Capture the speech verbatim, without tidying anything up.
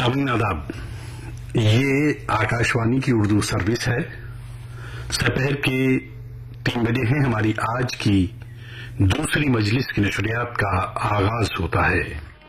सामीन आदाब, ये आकाशवाणी की उर्दू सर्विस है। दोपहर के तीन बजे है हमारी आज की दूसरी मजलिस की नशरियात का आगाज होता है।